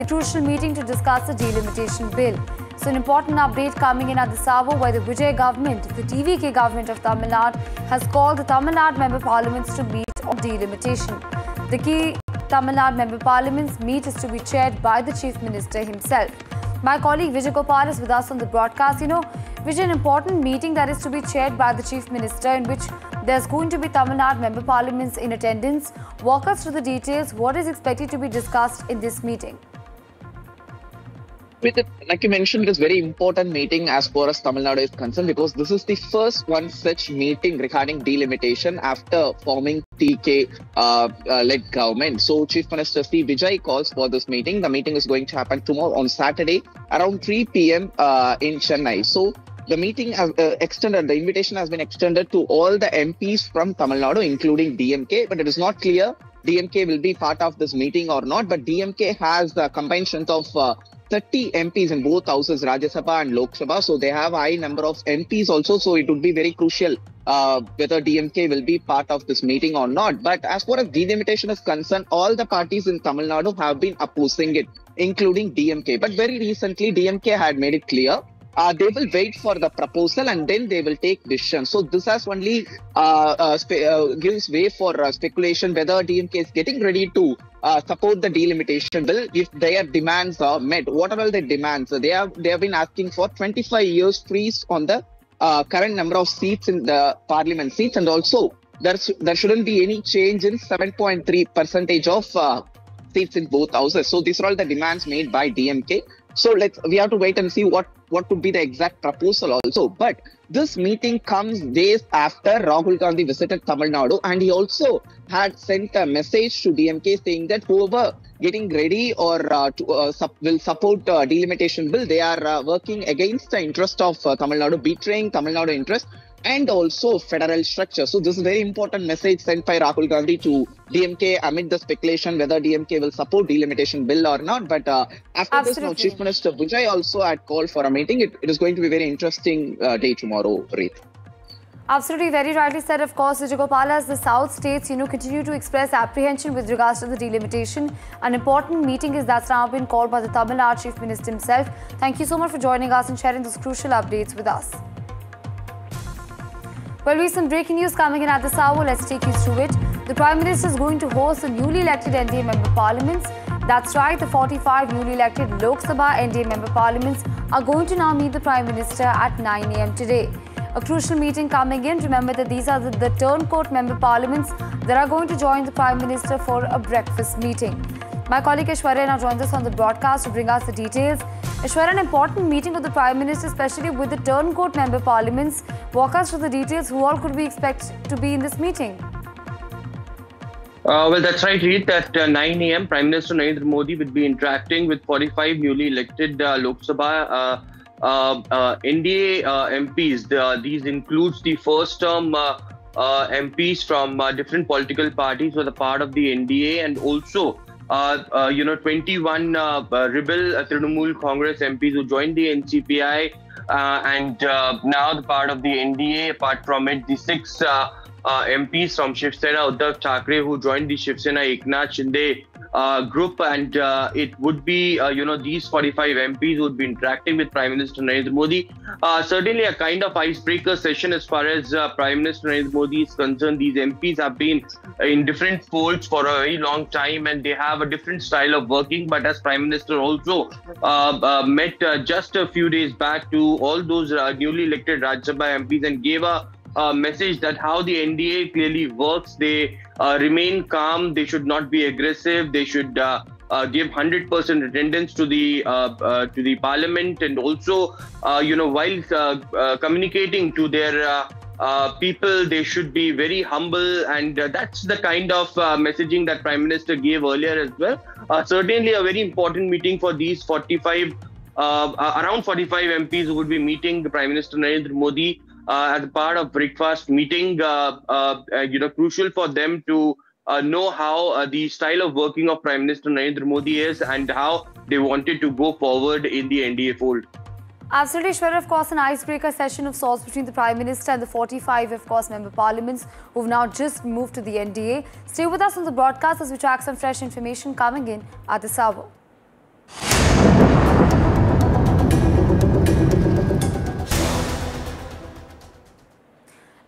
A crucial meeting to discuss the delimitation bill. So an important update coming in at this hour where the Vijay government, the TVK government of Tamil Nadu, has called the Tamil Nadu member parliaments to meet on delimitation. The key Tamil Nadu member parliaments meet is to be chaired by the Chief Minister himself. My colleague Vijay Gopal is with us on the broadcast. Vijay, an important meeting that is to be chaired by the Chief Minister in which there's going to be Tamil Nadu member parliaments in attendance. Walk us through the details. What is expected to be discussed in this meeting? Like you mentioned, it is very important meeting as far as Tamil Nadu is concerned because this is the first one such meeting regarding delimitation after forming TK-led government. So Chief Minister C. Vijay calls for this meeting. The meeting is going to happen tomorrow on Saturday around 3 p.m. in Chennai. So the meeting has extended, the invitation has been extended to all the MPs from Tamil Nadu, including DMK, but it is not clear DMK will be part of this meeting or not. But DMK has the combined strength of 30 MPs in both houses, Rajya Sabha and Lok Sabha. So they have a high number of MPs also. So it would be very crucial whether DMK will be part of this meeting or not. But as far as delimitation is concerned, all the parties in Tamil Nadu have been opposing it, including DMK. But very recently, DMK had made it clear they will wait for the proposal and then they will take decision. So this has only gives way for speculation whether DMK is getting ready to support the delimitation bill if their demands are met. What are all the demands? They have been asking for 25 years freeze on the current number of seats in the parliament seats, and also there shouldn't be any change in 7.3% of seats in both houses. So these are all the demands made by DMK. So we have to wait and see what could be the exact proposal also. But this meeting comes days after Rahul Gandhi visited Tamil Nadu, and he also had sent a message to DMK saying that whoever getting ready or will support delimitation bill, they are working against the interest of Tamil Nadu, betraying Tamil Nadu interest and also federal structure. So this is a very important message sent by Rahul Gandhi to DMK amid the speculation whether DMK will support delimitation bill or not. But after this, now Chief Minister Vijay also had called for a meeting. It is going to be a very interesting day tomorrow, Reet. Absolutely, very rightly said. Of course, Vijay Gopal, as the South states, continue to express apprehension with regards to the delimitation. An important meeting that's now been called by the Tamil Nadu Chief Minister himself. Thank you so much for joining us and sharing those crucial updates with us. Well, we have some breaking news coming in at this hour. Let's take you through it. The Prime Minister is going to host the newly elected NDA member parliaments. That's right, the 45 newly elected Lok Sabha NDA member parliaments are going to now meet the Prime Minister at 9 a.m. today. A crucial meeting coming in. Remember that these are the turncoat member parliaments that are going to join the Prime Minister for a breakfast meeting. My colleague Aishwarya now joins us on the broadcast to bring us the details. Aishwarya, an important meeting with the Prime Minister, especially with the turncoat member parliaments. Walk us through the details. Who all could we expect to be in this meeting? Well, that's right, Reet. At 9 a.m., Prime Minister Narendra Modi will be interacting with 45 newly elected Lok Sabha NDA MPs. These includes the first-term MPs from different political parties who are the part of the NDA, and also 21 rebel Trinamool Congress MPs who joined the NCPI and now the part of the NDA. Apart from it, the 6 MPs from Shiv Sena, Uddhav Thackeray, who joined the Shiv Sena Eknath Shinde group, and it would be these 45 MPs would be interacting with Prime Minister Narendra Modi. Certainly a kind of icebreaker session as far as Prime Minister Narendra Modi is concerned. These MPs have been in different folds for a very long time and they have a different style of working. But as Prime Minister also met just a few days back to all those newly elected Rajya Sabha MPs and gave a message that how the NDA clearly works. They remain calm. They should not be aggressive. They should give 100% attendance to the parliament, and also while communicating to their people, they should be very humble, and that's the kind of messaging that Prime Minister gave earlier as well. Certainly a very important meeting for these 45 around 45 MPs who would be meeting the Prime Minister Narendra Modi as a part of breakfast meeting. Crucial for them to know how the style of working of Prime Minister Narendra Modi is and how they wanted to go forward in the NDA fold. Absolutely, Shweta. Of course, an icebreaker session of sorts between the Prime Minister and the 45, of course, member parliaments who've now just moved to the NDA. Stay with us on the broadcast as we track some fresh information coming in at this hour.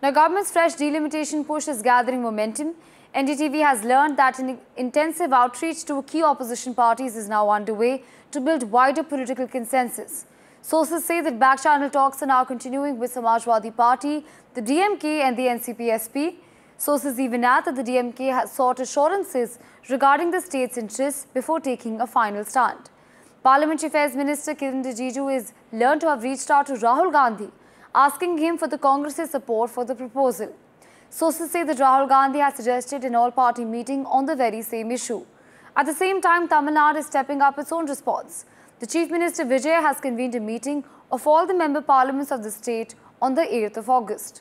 Now, government's fresh delimitation push is gathering momentum. NDTV has learned that an intensive outreach to key opposition parties is now underway to build wider political consensus. Sources say that back-channel talks are now continuing with Samajwadi Party, the DMK and the NCP-SP. Sources even add that the DMK has sought assurances regarding the state's interests before taking a final stand. Parliamentary Affairs Minister Kiran Rijiju is learned to have reached out to Rahul Gandhi, asking him for the Congress's support for the proposal. Sources say that Rahul Gandhi has suggested an all-party meeting on the very same issue. At the same time, Tamil Nadu is stepping up its own response. The Chief Minister Vijay has convened a meeting of all the member parliaments of the state on the 8th of August.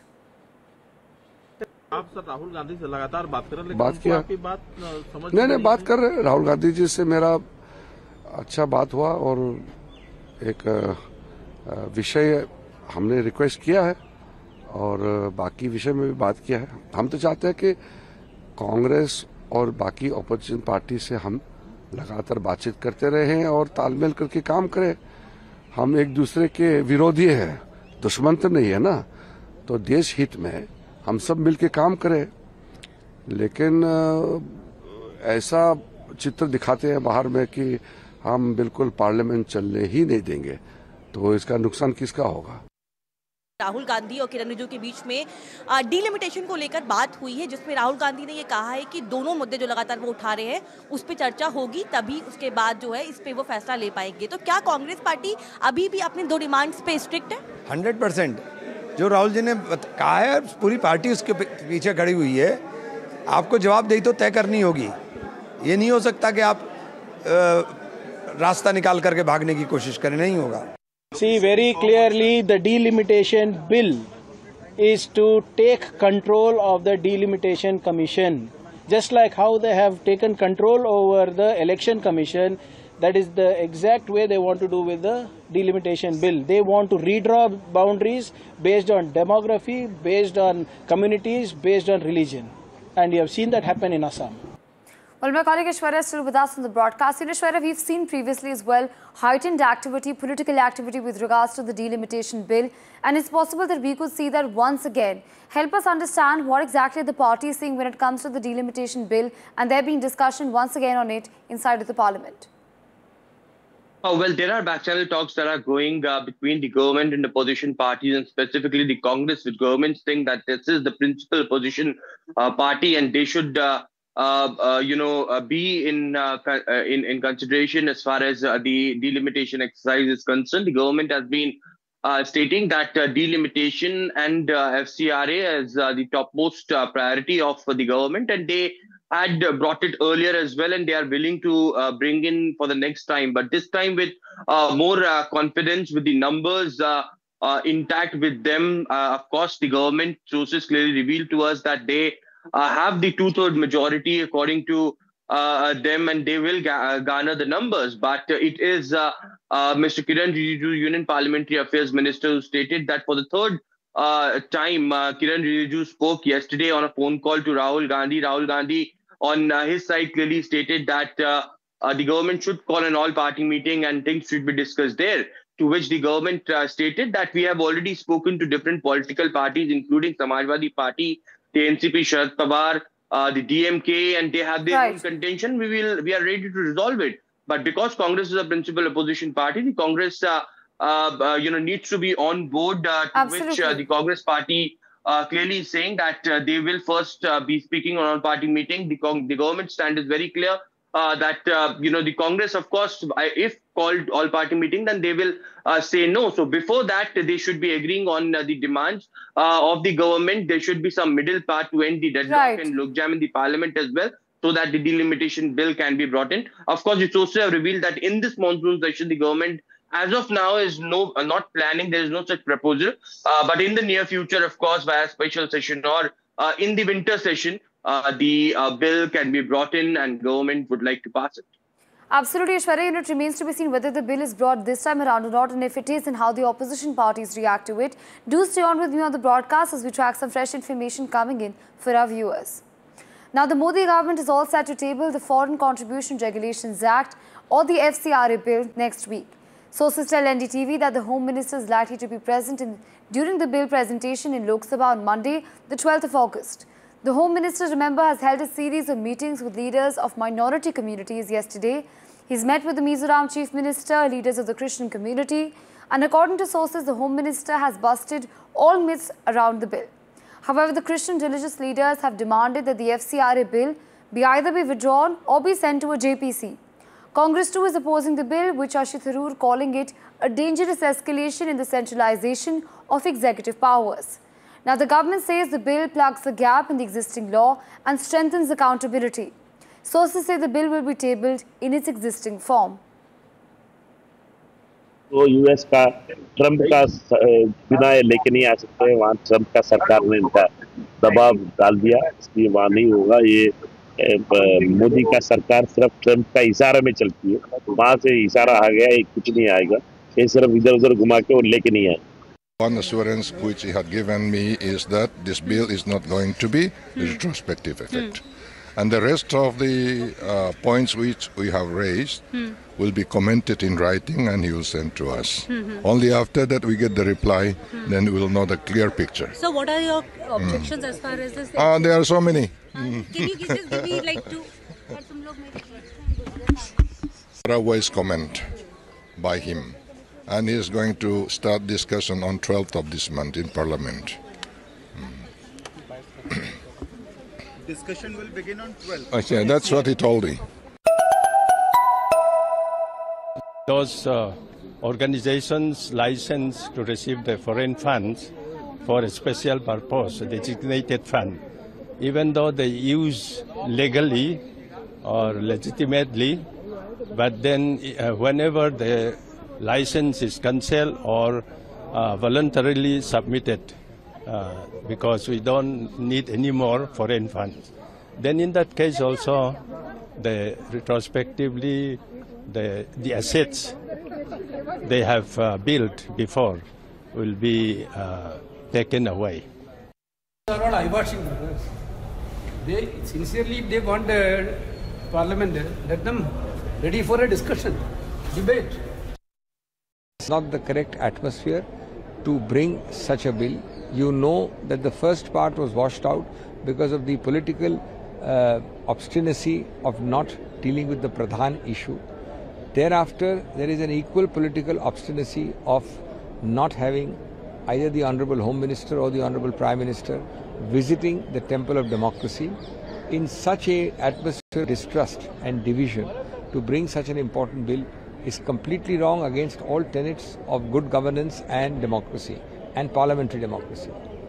आप sir Rahul Gandhi से लगातार बात कर रहे हैं, बात किया आपकी बात समझ नहीं बात कर रहे हैं। राहुल गांधी जी से मेरा अच्छा बात हुआ और एक विषय हमने रिक्वेस्ट किया है और बाकी विषय में भी बात किया है। हम तो चाहते हैं कि कांग्रेस और बाकी ऑपोजिशन पार्टी से हम लगातार बातचीत करते रहें और तालमेल करके काम करें। हम एक दूसरे के विरोधी हैं, दुश्मन तो नहीं है ना, तो देश हित में हम सब मिलके काम करें। लेकिन ऐसा चित्र दिखाते हैं बाहर में कि हम बिल्कुल पार्लियामेंट चलने ही नहीं देंगे, तो इसका नुकसान किसका होगा। राहुल गांधी और किरण रिजिजू के बीच में डीलिमिटेशन को लेकर बात हुई है, जिसमें राहुल गांधी ने ये कहा है कि दोनों मुद्दे जो लगातार वो उठा रहे हैं उस पर चर्चा होगी, तभी उसके बाद जो है इस पे वो फैसला ले पाएंगे। तो क्या कांग्रेस पार्टी अभी भी अपनी दो डिमांड्स पे स्ट्रिक्ट है? 100% जो राहुल जी ने कहा है, पूरी पार्टी उसके पीछे खड़ी हुई है। आपको जवाबदेही तो तय करनी होगी। ये नहीं हो सकता कि आप रास्ता निकाल करके भागने की कोशिश करें, नहीं होगा। See, very clearly the delimitation bill is to take control of the delimitation commission. Just like how they have taken control over the election commission, that is the exact way they want to do with the delimitation bill. They want to redraw boundaries based on demography, based on communities, based on religion. And you have seen that happen in Assam. Well, my colleague Aishwarya is still with us on the broadcast. Aishwarya, we've seen previously as well heightened activity, political activity with regards to the delimitation bill, and it's possible that we could see that once again. Help us understand what exactly the party is seeing when it comes to the delimitation bill, and there being discussion once again on it inside of the parliament. Oh, well, there are back-channel talks that are going between the government and opposition parties, and specifically the Congress, with governments think that this is the principal opposition party, and they should be in consideration as far as the delimitation exercise is concerned. The government has been stating that delimitation and FCRA as the topmost priority of the government, and they had brought it earlier as well, and they are willing to bring in for the next time. But this time with more confidence, with the numbers intact with them. Of course, the government sources clearly revealed to us that they have the two-third majority according to them, and they will garner the numbers. But it is Mr. Kiran Rijiju, Union Parliamentary Affairs Minister, who stated that for the third time, Kiran Rijiju spoke yesterday on a phone call to Rahul Gandhi. Rahul Gandhi, on his side, clearly stated that the government should call an all-party meeting and things should be discussed there. To which the government stated that we have already spoken to different political parties, including Samajwadi Party, the NCP, Sharad Pawar, the DMK, and they have their own contention. We are ready to resolve it. But because Congress is a principal opposition party, the Congress needs to be on board. To which the Congress party clearly is saying that they will first be speaking on all-party meeting. The government stand is very clear. That the Congress, of course, if called all-party meeting, then they will say no. So before that, they should be agreeing on the demands of the government. There should be some middle path to end the deadlock and logjam in the parliament as well, so that the delimitation bill can be brought in. Of course, it's also have revealed that in this monsoon session, the government, as of now, is not planning. There is no such proposal. But in the near future, of course, via special session or in the winter session, the bill can be brought in and government would like to pass it. Absolutely, Aishwarya. It remains to be seen whether the bill is brought this time around or not, and if it is, and how the opposition parties react to it. Do stay on with me on the broadcast as we track some fresh information coming in for our viewers. Now, the Modi government is all set to table the Foreign Contribution Regulations Act, or the FCRA bill, next week. Sources tell NDTV that the Home Minister is likely to be present during the bill presentation in Lok Sabha on Monday, the 12th of August. The Home Minister, remember, has held a series of meetings with leaders of minority communities yesterday. He's met with the Mizoram Chief Minister, leaders of the Christian community, and according to sources, the Home Minister has busted all myths around the bill. However, the Christian religious leaders have demanded that the FCRA bill be either withdrawn or be sent to a JPC. Congress too is opposing the bill, with Shashi Tharoor calling it a dangerous escalation in the centralization of executive powers. Now, the government says the bill plugs a gap in the existing law and strengthens accountability. Sources say the bill will be tabled in its existing form. तो US का Trump का बिना लेके नहीं आ सकते, वहाँ Trump का सरकार ने इनका दबाव डाल दिया, इसलिए वहाँ नहीं होगा। ये मोदी का सरकार सिर्फ ट्रंप का इशारा में चलती है, वहाँ से इशारा आ गया, कुछ नहीं आएगा, ये सिर्फ इधर उधर घुमा के और लेके नहीं आए। One assurance which he had given me is that this bill is not going to be retrospective effect. And the rest of the points which we have raised will be commented in writing and he will send to us. Only after that we get the reply, then we will know the clear picture. So what are your objections as far as this? There are so many. Can you just give me like two? A wise comment by him. And he is going to start discussion on 12th of this month in Parliament. Discussion will begin on 12th. Okay, that's what he told me. Those organizations licensed to receive the foreign funds for a special purpose, a designated fund, even though they use legally or legitimately, but then whenever the license is cancelled or voluntarily submitted, because we don't need any more foreign funds, then in that case also the retrospectively the assets they have built before will be taken away. They are all eye-washing. They sincerely, if they want Parliament, let them ready for a discussion, debate. It's not the correct atmosphere to bring such a bill. You know that the first part was washed out because of the political obstinacy of not dealing with the Pradhan issue. Thereafter, there is an equal political obstinacy of not having either the Honorable Home Minister or the Honorable Prime Minister visiting the temple of democracy. In such an atmosphere of distrust and division, to bring such an important bill is completely wrong against all tenets of good governance and democracy and parliamentary democracy.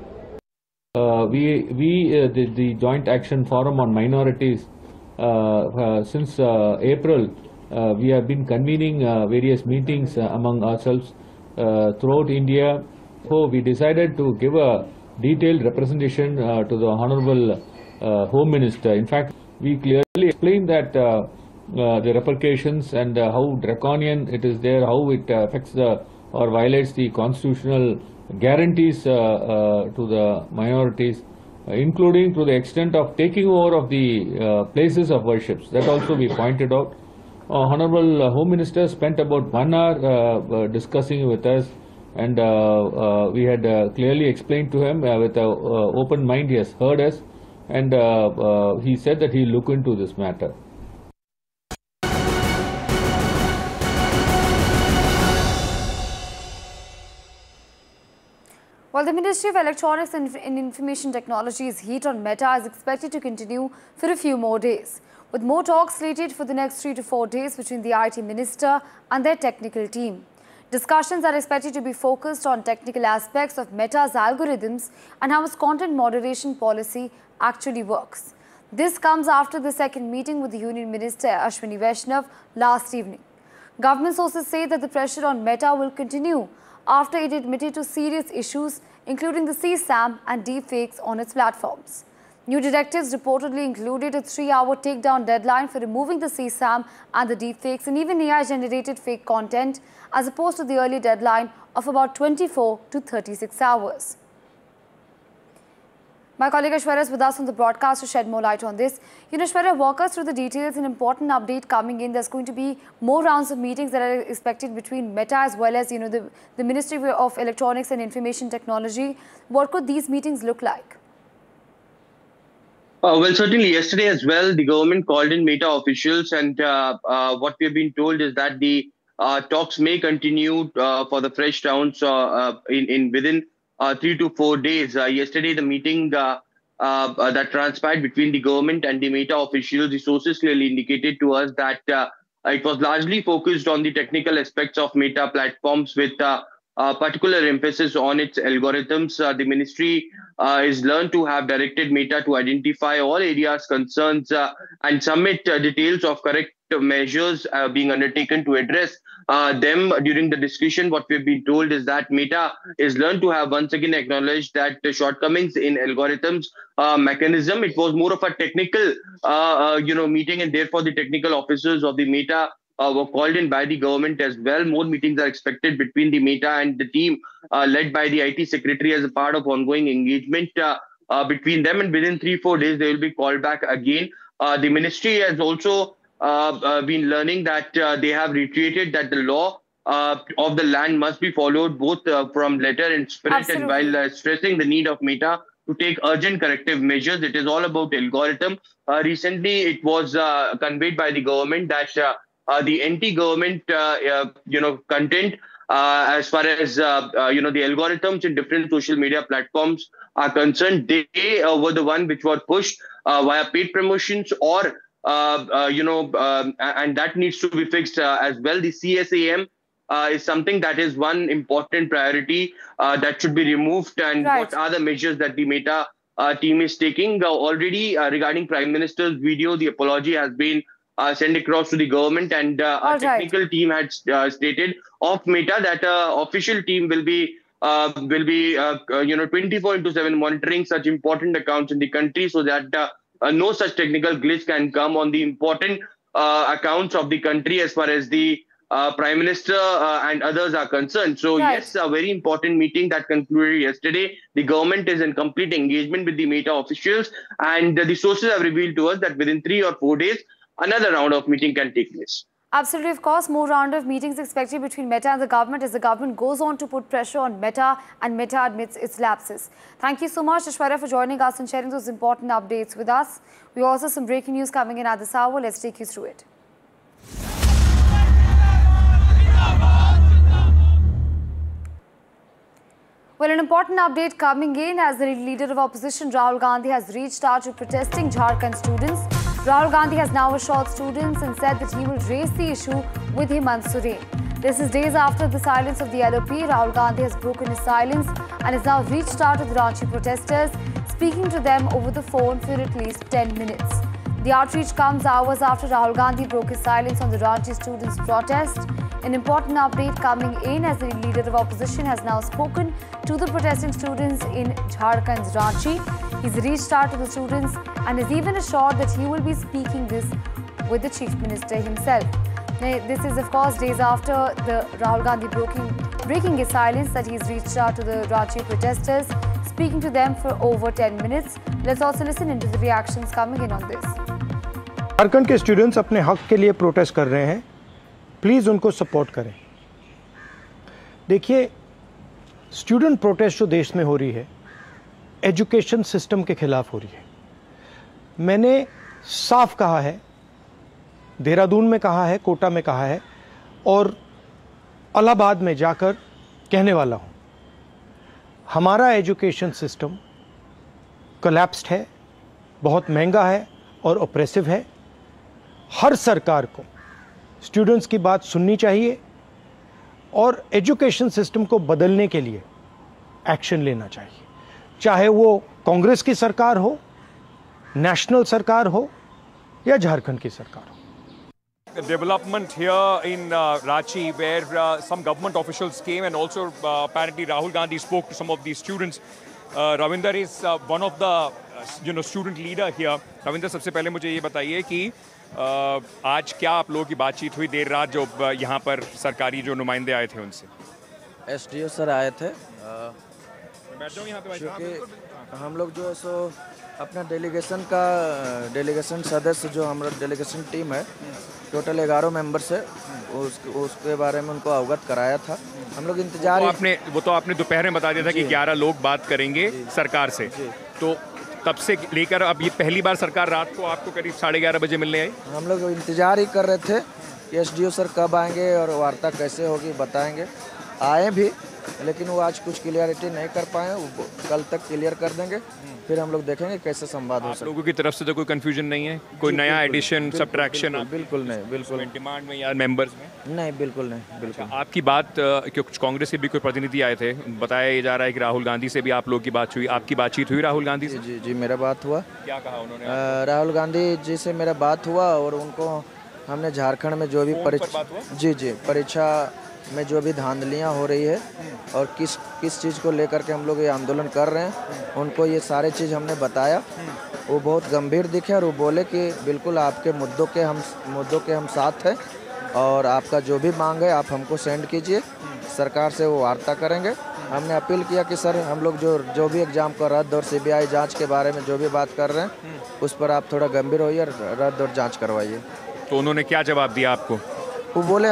The Joint Action Forum on Minorities, since April, we have been convening various meetings among ourselves throughout India. So we decided to give a detailed representation to the Honorable Home Minister. In fact, we clearly explained that the repercussions and how draconian it is there, how it affects or violates the constitutional guarantees to the minorities, including to the extent of taking over of the places of worships. That also we pointed out. Honorable Home Minister spent about 1 hour discussing with us, and we had clearly explained to him with an open mind. He has heard us, and he said that he will look into this matter. While the Ministry of Electronics and Information Technology's heat on Meta is expected to continue for a few more days, with more talks slated for the next 3 to 4 days between the IT Minister and their technical team. Discussions are expected to be focused on technical aspects of Meta's algorithms and how its content moderation policy actually works. This comes after the second meeting with the Union Minister Ashwini Vaishnav last evening. Government sources say that the pressure on Meta will continue after it admitted to serious issues, including the CSAM and deepfakes on its platforms. New directives reportedly included a 3-hour takedown deadline for removing the CSAM and the deepfakes and even AI-generated fake content, as opposed to the earlier deadline of about 24 to 36 hours. My colleague Aishwarya is with us on the broadcast to shed more light on this. Aishwarya, walk us through the details. An important update coming in. There's going to be more rounds of meetings that are expected between Meta as well as the Ministry of Electronics and Information Technology. What could these meetings look like? Well, certainly yesterday as well, the government called in Meta officials, and what we have been told is that the talks may continue for the fresh rounds within 3 to 4 days. Yesterday, the meeting that transpired between the government and the Meta officials, the sources clearly indicated to us that it was largely focused on the technical aspects of Meta platforms with particular emphasis on its algorithms. The ministry is learned to have directed Meta to identify all areas, concerns and submit details of correct measures being undertaken to address them. During the discussion, what we've been told is that Meta is learned to have once again acknowledged that the shortcomings in algorithms mechanism. It was more of a technical meeting, and therefore the technical officers of the Meta were called in by the government as well. More meetings are expected between the Meta and the team led by the IT secretary as a part of ongoing engagement between them, and within 3-4 days they will be called back again. The ministry has also been learning that they have reiterated that the law of the land must be followed both from letter and spirit. Absolutely. And while stressing the need of Meta to take urgent corrective measures, it is all about algorithm. Recently, it was conveyed by the government that the anti-government, content, as far as the algorithms in different social media platforms are concerned, they were the one which were pushed via paid promotions or and that needs to be fixed as well. The CSAM is something that is one important priority that should be removed. And right. What are the measures that the Meta team is taking? Already regarding Prime Minister's video, the apology has been sent across to the government, and a technical team had stated of Meta that official team will be 24/7 monitoring such important accounts in the country, so that no such technical glitch can come on the important accounts of the country as far as the Prime Minister and others are concerned. So yes, a very important meeting that concluded yesterday. The government is in complete engagement with the Meta officials, and the sources have revealed to us that within 3 or 4 days, another round of meeting can take place. Absolutely, of course, more round of meetings expected between Meta and the government as the government goes on to put pressure on Meta and Meta admits its lapses. Thank you so much, Aishwarya, for joining us and sharing those important updates with us. We also have some breaking news coming in at this hour. Let's take you through it. Well, an important update coming in as the leader of opposition, Rahul Gandhi, has reached out to protesting Jharkhand students. Rahul Gandhi has now assured students and said that he will raise the issue with Hemant Soren. This is days after the silence of the LOP. Rahul Gandhi has broken his silence and has now reached out to the Ranchi protesters, speaking to them over the phone for at least 10 minutes. The outreach comes hours after Rahul Gandhi broke his silence on the Ranchi students' protest. An important update coming in as the leader of opposition has now spoken to the protesting students in Jharkhand's Ranchi. He's reached out to the students and is even assured that he will be speaking this with the Chief Minister himself. This is, of course, days after the Rahul Gandhi breaking his silence that he's reached out to the Ranchi protesters, speaking to them for over 10 minutes. Let's also listen into the reactions coming in on this. Jharkhand के students अपने हक के लिए protest कर रहे हैं, please उनको support करें। देखिए, स्टूडेंट प्रोटेस्ट जो देश में हो रही है, एजुकेशन सिस्टम के खिलाफ हो रही है। मैंने साफ कहा है, देहरादून में कहा है, कोटा में कहा है और इलाहाबाद में जाकर कहने वाला हूँ। हमारा एजुकेशन सिस्टम कोलैप्स्ड है, बहुत महंगा है और ऑप्रेसिव है। हर सरकार को स्टूडेंट्स की बात सुननी चाहिए और एजुकेशन सिस्टम को बदलने के लिए एक्शन लेना चाहिए, चाहे वो कांग्रेस की सरकार हो, नेशनल सरकार हो या झारखंड की सरकार हो। The development here in Ranchi, where some government officials came, and also apparently Rahul Gandhi spoke to some of these students. Ravinder is one of the student leader here. Ravinder, सबसे पहले मुझे ये बताइए कि आज क्या आप लोगों की बातचीत हुई देर रात जो यहाँ पर सरकारी जो नुमाइंदे आए थे उनसे? SDO सर आए थे, क्योंकि हम लोग जो है सो अपना डेलीगेशन सदस्य जो हमारा डेलीगेशन टीम है टोटल 11 मेंबर्स है उसके बारे में उनको अवगत कराया था। हम लोग इंतजार वो तो आपने दोपहर में बता दिया था कि 11 लोग बात करेंगे सरकार से, तो तब से लेकर अब ये पहली बार सरकार रात को आपको करीब 11:30 बजे मिलने आई। हम लोग इंतजार ही कर रहे थे कि एसडीओ सर कब आएंगे और वार्ता कैसे होगी बताएंगे। आए भी, लेकिन वो आज कुछ क्लियरिटी नहीं कर पाए, वो कल तक क्लियर कर देंगे, फिर हम लोग देखेंगे कैसे संवाद हो सकता है। लोगों की तरफ से तो कोई कंफ्यूजन नहीं है, कोई नया एडिशन सबट्रैक्शन? बिल्कुल नहीं, बिल्कुल डिमांड में या मेंबर्स में नहीं, बिल्कुल नहीं, बिल्कुल। आपकी बात कुछ कांग्रेस के भी कोई प्रतिनिधि आए थे, बताया जा रहा है कि राहुल गांधी से भी आप लोगों की बात हुई, आपकी बातचीत हुई राहुल गांधी से? जी जी, मेरा बात हुआ। क्या कहा उन्होंने? राहुल गांधी जी से मेरा बात हुआ और उनको हमने झारखंड में जो भी परीक्षा में जो भी धांधलियाँ हो रही है और किस चीज़ को लेकर के हम लोग ये आंदोलन कर रहे हैं, उनको ये सारे चीज़ हमने बताया। वो बहुत गंभीर दिखे और वो बोले कि बिल्कुल आपके मुद्दों के हम साथ हैं और आपका जो भी मांग है आप हमको सेंड कीजिए, सरकार से वो वार्ता करेंगे। हमने अपील किया कि सर हम लोग जो भी एग्ज़ाम का रद्द और सीबीआई जांच के बारे में जो भी बात कर रहे हैं उस पर आप थोड़ा गंभीर होइए और रद्द और जाँच करवाइए। तो उन्होंने क्या जवाब दिया आपको? वो बोले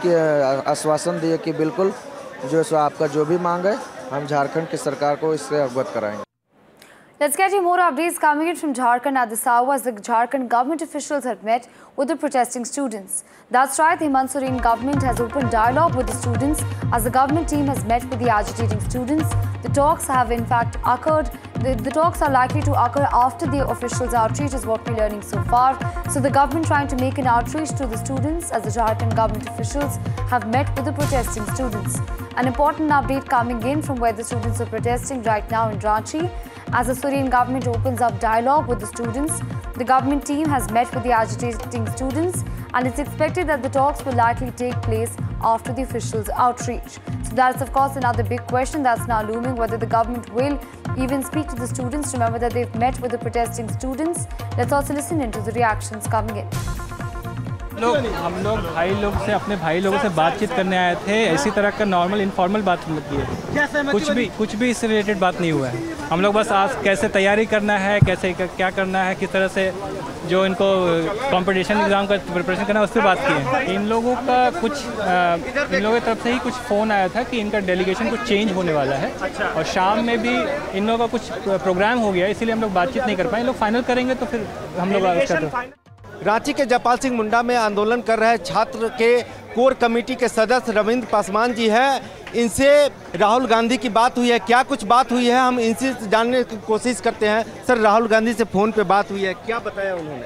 आश्वासन दिए कि बिल्कुल जो सो आपका जो भी मांग है हम झारखंड की सरकार को इससे अवगत कराएंगे। Let's get you more updates coming in from Jharkhand at this hour as the Jharkhand government officials have met with the protesting students. That's right, the Hemant Soren government has opened dialogue with the students as the government team has met with the agitating students. The talks have in fact occurred. The talks are likely to occur after the officials' outreach is what we're learning so far. So the government trying to make an outreach to the students as the Jharkhand government officials have met with the protesting students. An important update coming in from where the students are protesting right now in Ranchi. As the Soren government opens up dialogue with the students, the government team has met with the agitating students and it's expected that the talks will likely take place after the officials' outreach. So that's of course another big question that's now looming, whether the government will even speak to the students. Remember that they've met with the protesting students. Let's also listen into the reactions coming in. हम लोग भाई लोग से अपने भाई लोगों से बातचीत करने आए थे, इसी तरह का नॉर्मल इनफॉर्मल बात की है, कुछ भी इससे रिलेटेड बात नहीं हुआ है। हम लोग बस आज कैसे तैयारी करना है, कैसे क्या करना है, किस तरह से जो इनको कंपटीशन एग्ज़ाम का प्रिपरेशन करना है उस पर बात की है। इन लोगों की तरफ से ही कुछ फ़ोन आया था कि इनका डेलीगेशन कुछ चेंज होने वाला है और शाम में भी इन लोगों का कुछ प्रोग्राम हो गया, इसीलिए हम लोग बातचीत नहीं कर पाए। इन लोग फाइनल करेंगे तो फिर हम लोग रांची के जयपाल सिंह मुंडा में आंदोलन कर रहे छात्र के कोर कमेटी के सदस्य रविंद्र पासवान जी हैं। इनसे राहुल गांधी की बात हुई है, क्या कुछ बात हुई है हम इनसे जानने की कोशिश करते हैं। सर, राहुल गांधी से फ़ोन पे बात हुई है, क्या बताया उन्होंने?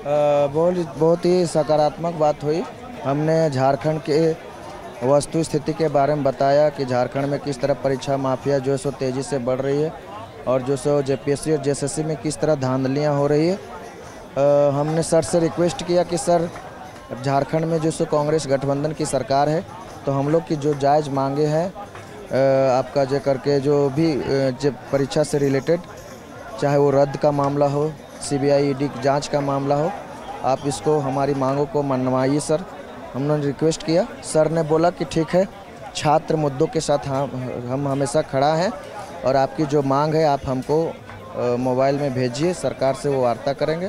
बहुत ही सकारात्मक बात हुई। हमने झारखंड के वस्तु स्थिति के बारे में बताया कि झारखंड में किस तरह परीक्षा माफिया जो सो तेज़ी से बढ़ रही है और जो सो जेपीएससी और जेएसएससी में किस तरह धांधलियाँ हो रही है। हमने सर से रिक्वेस्ट किया कि सर झारखंड में जो सो कांग्रेस गठबंधन की सरकार है तो हम लोग की जो जायज़ मांगे हैं आपका जो करके जो भी परीक्षा से रिलेटेड, चाहे वो रद्द का मामला हो, सीबीआई ईडी जांच का मामला हो, आप इसको हमारी मांगों को मनवाइए सर। हमने रिक्वेस्ट किया, सर ने बोला कि ठीक है, छात्र मुद्दों के साथ हम हमेशा खड़ा हैं और आपकी जो मांग है आप हमको मोबाइल में भेजिए, सरकार से वो वार्ता करेंगे।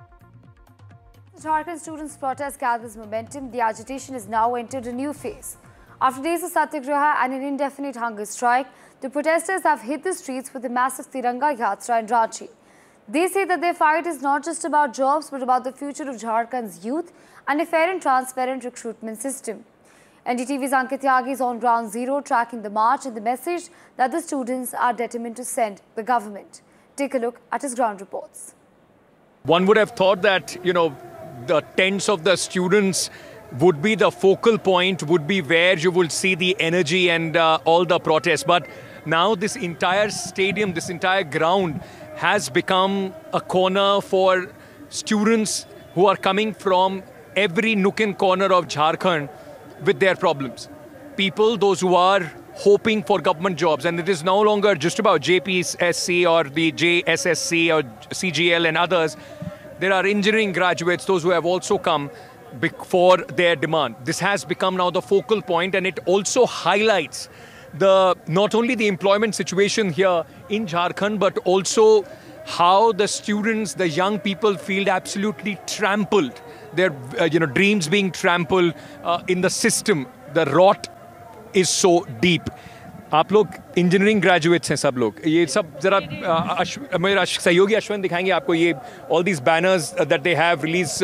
Jharkhand students' protest gathers momentum. The agitation has now entered a new phase. After days of satyagraha and an indefinite hunger strike, the protesters have hit the streets with a massive Tiranga Yatra in Ranchi. They say that their fight is not just about jobs but about the future of Jharkhand's youth and a fair and transparent recruitment system. NDTV's Ankit Tyagi is on ground zero tracking the march and the message that the students are determined to send the government. Take a look at his ground reports. One would have thought that, the tents of the students would be the focal point, would be where you will see the energy and all the protests. But now this entire stadium, this entire ground has become a corner for students who are coming from every nook and corner of Jharkhand with their problems. People, those who are hoping for government jobs, and it is no longer just about JPSC or the JSSC or CGL and others. There are engineering graduates, those who have also come for their demand. This has become now the focal point, and it also highlights not only the employment situation here in Jharkhand, but also how the students, the young people feel absolutely trampled, their dreams being trampled in the system. The rot is so deep. आप लोग engineering graduates हैं सब लोग, ये सब जरा मेरा सहयोगी अश्विन दिखाएंगे आपको ये all these banners that they have release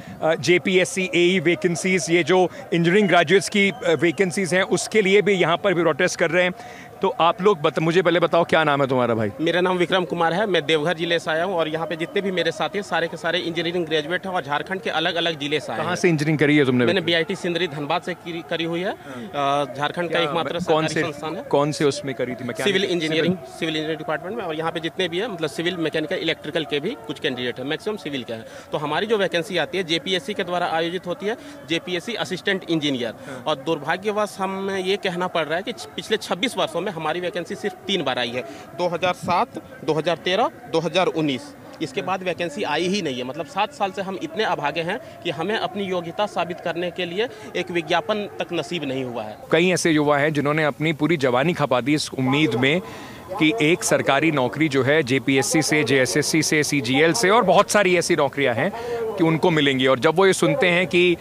JPSC AE vacancies, ये जो इंजीनियरिंग ग्रेजुएट्स की वैकेंसीज हैं उसके लिए भी यहाँ पर भी प्रोटेस्ट कर रहे हैं। तो आप लोग मुझे पहले बताओ क्या नाम है तुम्हारा भाई? मेरा नाम विक्रम कुमार है, मैं देवघर जिले से आया हूँ और यहाँ पे जितने भी मेरे साथी हैं सारे के सारे इंजीनियरिंग ग्रेजुएट हैं और झारखंड के अलग अलग जिले से आए हैं। कहाँ से इंजीनियरिंग करी है तुमने? मैंने BIT सिंदरी धनबाद से करी हुई है, झारखंड का एकमात्र सरकारी संस्थान है। कौन से उसमें करी थी? सिविल इंजीनियरिंग डिपार्टमेंट में, और यहाँ पे जितने भी है मतलब सिविल, मैकेनिकल, इलेक्ट्रिकल के भी कुछ कैंडिडेट है, मैक्सिमम सिविल के हैं। तो हमारी जो वैकेंसी आती है JPSC के द्वारा आयोजित होती है, JPSC असिस्टेंट इंजीनियर, और दुर्भाग्यवश हमें ये कहना पड़ रहा है कि पिछले 26 वर्षों में हमारी वैकेंसी सिर्फ 3 बार आई है, 2007, 2013, 2019। इसके बाद वैकेंसी आई ही नहीं है। मतलब 7 साल से हम इतने अभागे हैं कि हमें अपनी योग्यता साबित करने के लिए एक विज्ञापन तक नसीब नहीं हुआ है। कई ऐसे युवा हैं जिन्होंने अपनी पूरी जवानी खपा दी इस उम्मीद में कि एक सरकारी नौकरी जो है JPSC से, JSSC से, CGL से और बहुत सारी ऐसी नौकरियां हैं कि उनको मिलेंगी, और जब वो ये सुनते हैं कि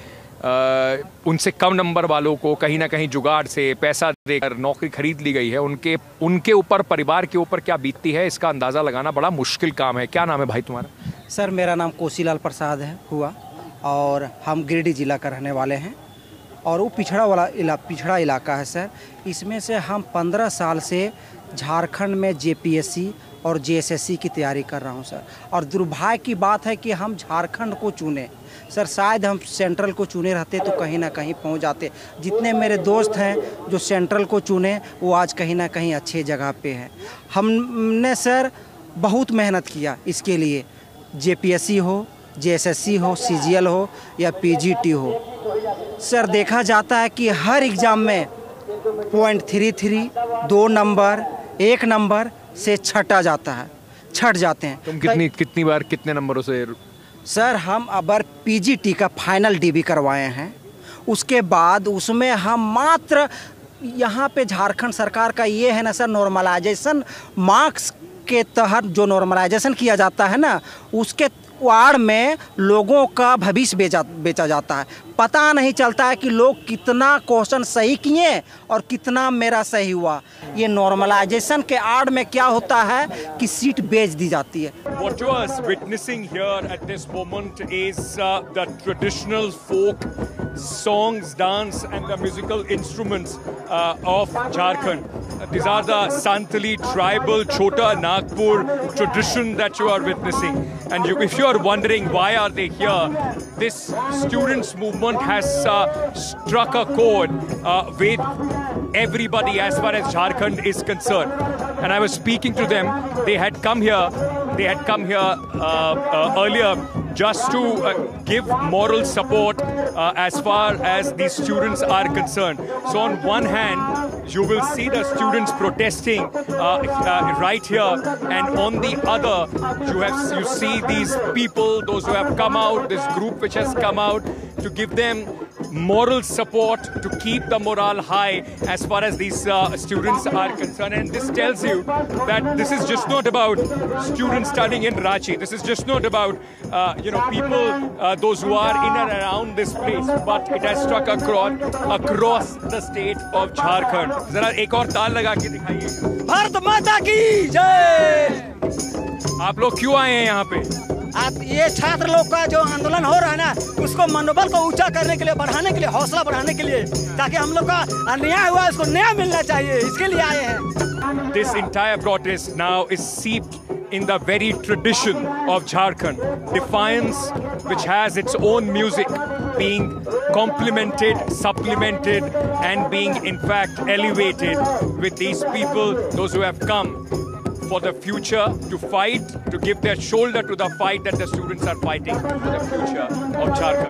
उनसे कम नंबर वालों को कहीं ना कहीं जुगाड़ से पैसा देकर नौकरी खरीद ली गई है, उनके ऊपर, परिवार के ऊपर क्या बीतती है इसका अंदाज़ा लगाना बड़ा मुश्किल काम है। क्या नाम है भाई तुम्हारा? सर मेरा नाम कोसीलाल प्रसाद है हुआ, और हम गिरिडीह जिला का रहने वाले हैं, और वो पिछड़ा इलाका है सर। इसमें से हम 15 साल से झारखंड में JPSC और JSSC की तैयारी कर रहा हूं सर, और दुर्भाग्य की बात है कि हम झारखंड को चुने सर। शायद हम सेंट्रल को चुने रहते तो कहीं ना कहीं पहुंच जाते। जितने मेरे दोस्त हैं जो सेंट्रल को चुने वो आज कहीं ना कहीं अच्छे जगह पे हैं। हमने सर बहुत मेहनत किया इसके लिए, JPSC हो, JSSC हो, CGL हो या PGT हो। सर देखा जाता है कि हर एग्ज़ाम में .33, 2 नंबर, 1 नंबर से छट जाते हैं। तुम कितनी बार कितने नंबरों से? सर हम अबर PGT का फाइनल DB करवाए हैं, उसके बाद उसमें हम मात्र यहाँ पे झारखंड सरकार का ये है ना सर, नॉर्मलाइजेशन मार्क्स के तहत जो नॉर्मलाइजेशन किया जाता है ना, उसके वार्ड में लोगों का भविष्य बेचा जाता है। पता नहीं चलता है कि लोग कितना क्वेश्चन सही किए और कितना मेरा सही हुआ। ये नॉर्मलाइजेशन के आड़ में क्या होता है कि सीट बेच दी जाती है। What you are witnessing here at this moment is the traditional folk songs, dance and the musical instruments of Jharkhand. These are the Santali tribal Chota Nagpur tradition that you are witnessing. And if you are wondering why are they here, this students movement has struck a chord with everybody as far as Jharkhand is concerned. And I was speaking to them. They had come here earlier just to give moral support as far as these students are concerned. So on one hand, you will see the students protesting right here, and on the other, you see these people, those who have come out, this group which has come out to give them moral support to keep the morale high as far as these students are concerned. And this tells you that this is just not about students studying in Ranchi. This is just not about people, those who are in and around this place, but it has struck across the state of Jharkhand. जरा एक और ताल लगा के दिखाइए। भारत माता की जय। आप लोग क्यों आए हैं यहाँ पे? आप ये छात्र लोग का जो आंदोलन हो रहा है ना, उसको मनोबल को ऊंचा करने के लिए, बढ़ाने के लिए, हौसला बढ़ाने के लिए, ताकि हम लोग का अन्याय हुआ उसको न्याय मिलना चाहिए, इसके लिए आए हैं। This entire protest now is seeped in the very tradition of Jharkhand. Defiance, which has its own music, being complemented, supplemented, and being in fact elevated with these people, those who have come for the future, to fight, to give their shoulder to the fight that the students are fighting for the future of Jharkhand.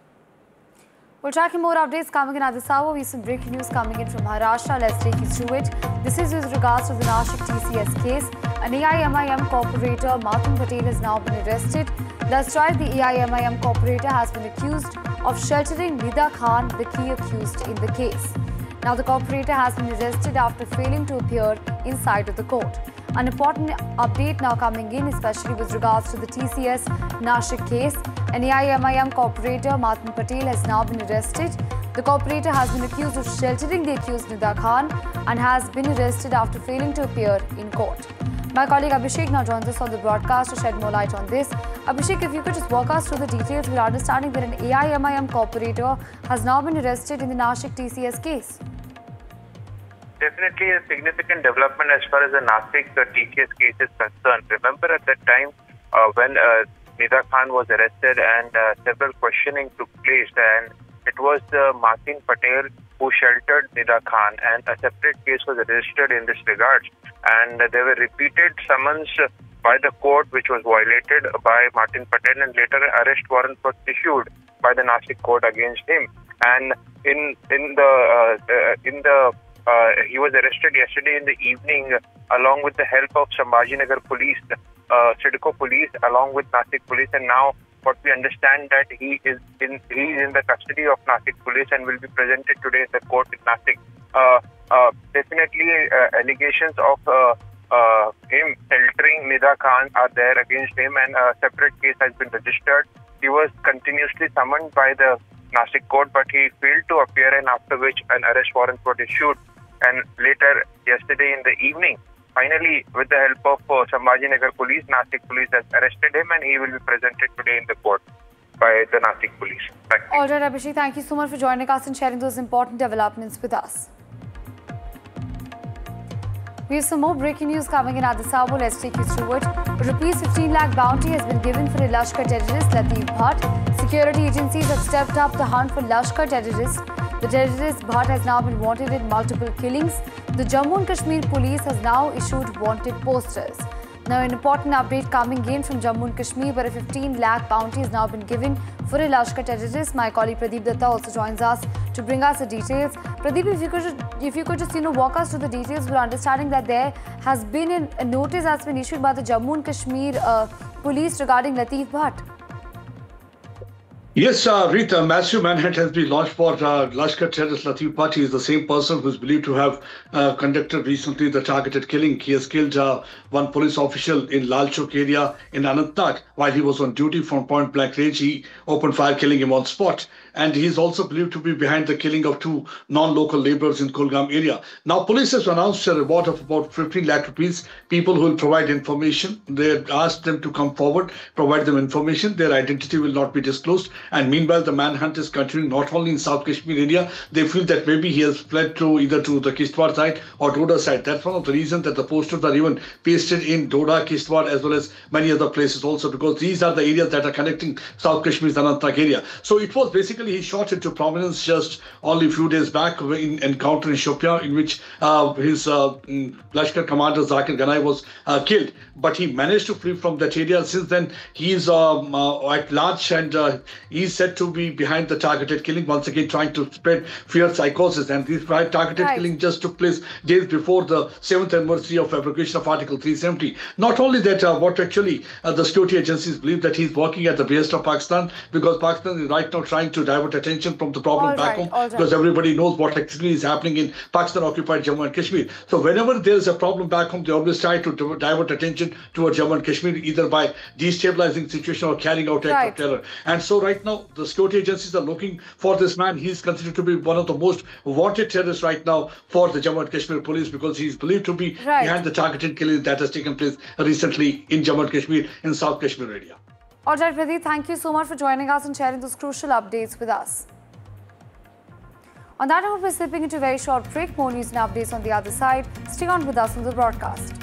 We'll track more updates coming in at this hour. We have some breaking news coming in from Maharashtra. Let's take you through it. This is with regards to the Nashik TCS case. An AIMIM corporator, Martin Patel, has now been arrested. That's right, the AIMIM corporator has been accused of sheltering Nida Khan, the key accused in the case. Now the corporator has been arrested after failing to appear inside of the court. An important update now coming in, especially with regards to the TCS Nashik case. An AIMIM corporator, Martin Patel, has now been arrested. The corporator has been accused of sheltering the accused Nida Khan and has been arrested after failing to appear in court. My colleague Abhishek now joins us on the broadcast to shed more light on this. Abhishek, if you could just walk us through the details, we're understanding that an AIMIM corporator has now been arrested in the Nashik TCS case. Definitely a significant development as far as the Nashik TCS case is concerned. Remember at that time when Nida Khan was arrested and several questioning took place, and it was Martin Patel who sheltered Nida Khan, and a separate case was registered in this regard. And there were repeated summons by the court which was violated by Martin Patel, and later an arrest warrant was issued by the Nashik court against him. And he was arrested yesterday in the evening along with the help of Sambhajinagar police, Sidco police, along with Nashik police, and now what we understand that he is in the custody of Nashik police and will be presented today in the court in Nashik. Definitely allegations of him sheltering Nida Khan are there against him, and a separate case has been registered. He was continuously summoned by the Nashik court, but he failed to appear, and after which an arrest warrant was issued. And later, yesterday in the evening, finally, with the help of Sambhajinagar police, Nashik police has arrested him, and he will be presented today in the court by the Nashik police. All right, Abhishek, thank you so much for joining us and sharing those important developments with us. We have some more breaking news coming in at this hour. Let's take you through it. A Rs 15 lakh bounty has been given for a Lashkar terrorist, Lateef Bhatt. Security agencies have stepped up the hunt for Lashkar terrorists. The terrorist Bhatt has now been wanted in multiple killings. The Jammu and Kashmir police has now issued wanted posters. Now, an important update coming in from Jammu and Kashmir, where a 15 lakh bounty has now been given for a Lashkar terrorist. My colleague Pradeep Datta also joins us to bring us the details. Pradeep, if you could just walk us through the details, we're understanding that there has been a notice that's been issued by the Jammu and Kashmir police regarding Lateef Bhatt. Yes, Rita, massive manhunt has been launched for Lashkar terrorist Lateef Bhatt. He is the same person who is believed to have conducted recently the targeted killing. He has killed one police official in Lal Chowk area in Anantnag while he was on duty from point blank range. He opened fire, killing him on spot. And he is also believed to be behind the killing of two non-local laborers in Kulgam area. Now, police has announced a reward of about 15 lakh rupees. People who will provide information, they asked them to come forward, provide them information. Their identity will not be disclosed. And meanwhile, the manhunt is continuing not only in South Kashmir area. They feel that maybe he has fled to either to the Kishtwar side or Doda side. That's one of the reasons that the posters are even pasted in Doda, Kishtwar, as well as many other places also, because these are the areas that are connecting South Kashmir's Anantnag area. So it was basically he shot into prominence just only a few days back in encounter in Shopian, in which his Lashkar commander Zakir Ganai was killed. But he managed to flee from that area. Since then, he is at large, and he is said to be behind the targeted killing, once again trying to spread fear psychosis. And this targeted killing just took place days before the 7th anniversary of abrogation of Article 370. Not only that, what actually the security agencies believe that he's working at the behest of Pakistan, because Pakistan is right now trying to divert attention from the problem back home, because everybody knows what actually is happening in Pakistan-occupied Jammu and Kashmir. So whenever there is a problem back home, they always try to divert attention towards Jammu and Kashmir, either by destabilizing situation or carrying out acts of terror. And so right now, the security agencies are looking for this man. He is considered to be one of the most wanted terrorists right now for the Jammu and Kashmir police, because he is believed to be behind the targeted killing that has taken place recently in Jammu and Kashmir, in South Kashmir area. All right, Pradeep, thank you so much for joining us and sharing those crucial updates with us. On that note, we're slipping into a very short break. More news and updates on the other side. Stay on with us on the broadcast.